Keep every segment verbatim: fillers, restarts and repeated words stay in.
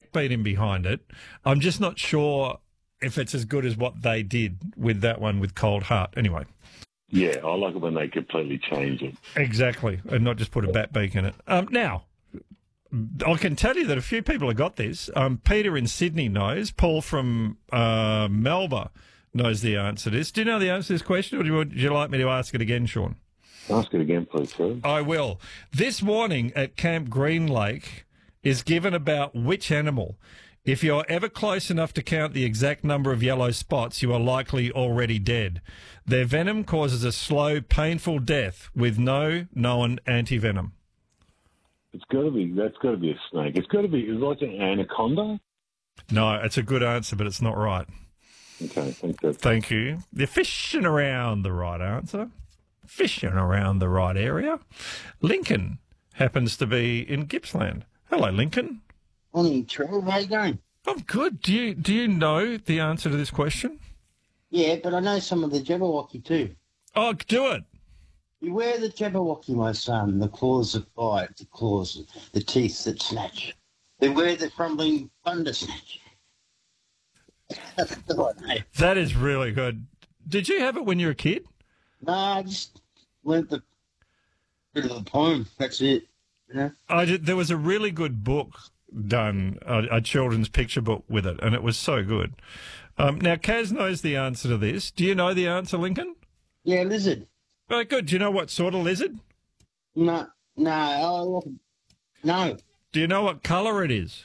backbeating behind it. I'm just not sure if it's as good as what they did with that one with Cold Heart. Anyway. Yeah, I like it when they completely change it. Exactly, and not just put a bat beak in it. Um, now, I can tell you that a few people have got this. Um, Peter in Sydney knows. Paul from uh, Melbourne knows the answer to this. Do you know the answer to this question, or do you, would you like me to ask it again, Sean? Ask it again, please, sir. I will. This warning at Camp Green Lake is given about which animal. If you're ever close enough to count the exact number of yellow spots, you are likely already dead. Their venom causes a slow, painful death with no known antivenom. It's got to be, that's got to be a snake. It's got to be, is it like an anaconda? No, it's a good answer, but it's not right. Okay, thank you. Thank you. You're fishing around the right answer. Fishing around the right area. Lincoln happens to be in Gippsland. Hello, Lincoln. Morning, Trevor. How you going? I'm good. Do you do you know the answer to this question? Yeah, but I know some of the Jabberwocky too. Oh, do it. Beware the Jabberwocky, my son, the claws that bite, the claws, the teeth that snatch. Beware the crumbling thunder snatch. That's all I know. That is really good. Did you have it when you were a kid? No, I just learnt the bit of the poem. That's it. You know? I did, there was a really good book done, a, a children's picture book with it, and it was so good. Um, now, Kaz knows the answer to this. Do you know the answer, Lincoln? Yeah, lizard. Oh, good. Do you know what sort of lizard? No, no, oh, no, Do you know what colour it is?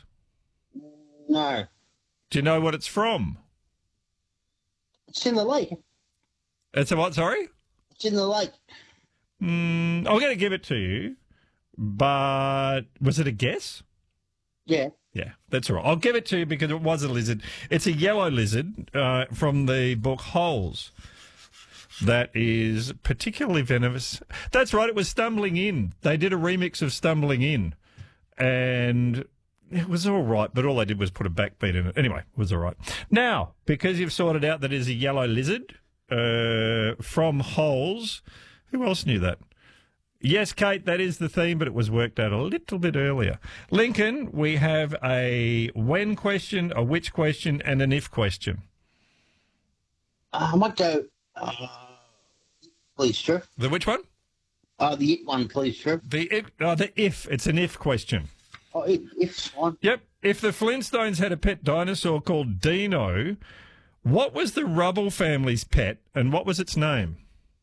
no. Do you know what it's from? It's in the lake. It's a what, sorry? It's in the lake. Mm, I'm going to give it to you, but was it a guess? Yeah. Yeah, that's all right. I'll give it to you because it was a lizard. It's a yellow lizard uh, from the book Holes that is particularly venomous. That's right, it was Stumbling In. They did a remix of Stumbling In, and it was all right, but all they did was put a backbeat in it. Anyway, it was all right. Now, because you've sorted out that it is a yellow lizard uh, from Holes, who else knew that? Yes, Kate, that is the theme, but it was worked out a little bit earlier. Lincoln, we have a when question, a which question, and an if question. Uh, I might go, uh, please, Trev. The which one? Uh, the it one, please, Trev. The if, oh, the if. It's an if question. Oh, it, it's fine. Yep. If the Flintstones had a pet dinosaur called Dino, what was the Rubble family's pet, and what was its name?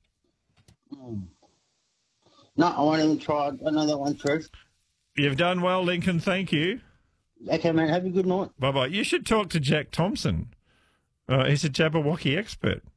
Hmm. No, I won't even try. I know that one, Trev. You've done well, Lincoln. Thank you. Okay, man. Have a good night. Bye-bye. You should talk to Jack Thompson. Uh, he's a Jabberwocky expert.